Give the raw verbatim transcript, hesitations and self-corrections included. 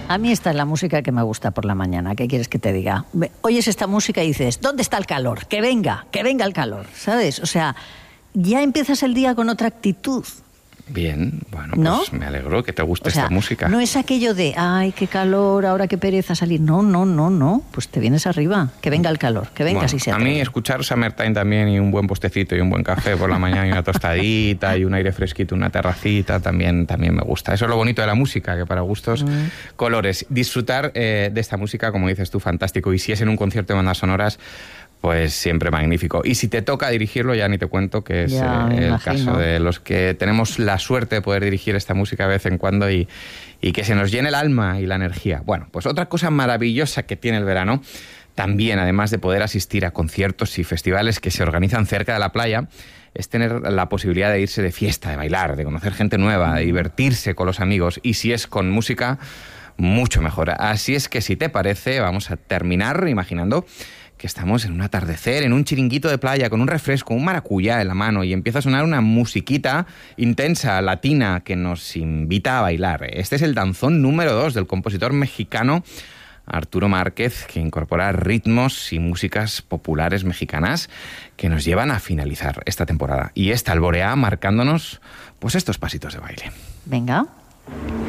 A mí esta es la música que me gusta por la mañana. ¿Qué quieres que te diga? Oyes esta música y dices, ¿dónde está el calor? Que venga, que venga el calor, ¿sabes? O sea, ya empiezas el día con otra actitud. Bien, bueno, ¿no? Pues me alegro que te guste o sea, esta música. No es aquello de, ay, qué calor, ahora qué pereza salir. No, no, no, no. Pues te vienes arriba. Que venga el calor, que venga bueno, si se A atreve. mí escuchar Summertime también y un buen postecito y un buen café por la mañana y una tostadita y un aire fresquito, una terracita, también, también me gusta. Eso es lo bonito de la música, que para gustos, mm. colores. Disfrutar eh, de esta música, como dices tú, fantástico. Y si es en un concierto de bandas sonoras, pues siempre magnífico. Y si te toca dirigirlo, ya ni te cuento, que es ya, eh, el imagino. caso de los que tenemos la suerte de poder dirigir esta música de vez en cuando y, y que se nos llene el alma y la energía. Bueno, pues otra cosa maravillosa que tiene el verano, también además de poder asistir a conciertos y festivales que se organizan cerca de la playa, es tener la posibilidad de irse de fiesta, de bailar, de conocer gente nueva, de divertirse con los amigos. Y si es con música, mucho mejor. Así es que si te parece, vamos a terminar imaginando que estamos en un atardecer, en un chiringuito de playa, con un refresco, un maracuyá en la mano, y empieza a sonar una musiquita intensa, latina, que nos invita a bailar. Este es el danzón número dos del compositor mexicano Arturo Márquez, que incorpora ritmos y músicas populares mexicanas que nos llevan a finalizar esta temporada. Y esta alborea marcándonos pues estos pasitos de baile. Venga.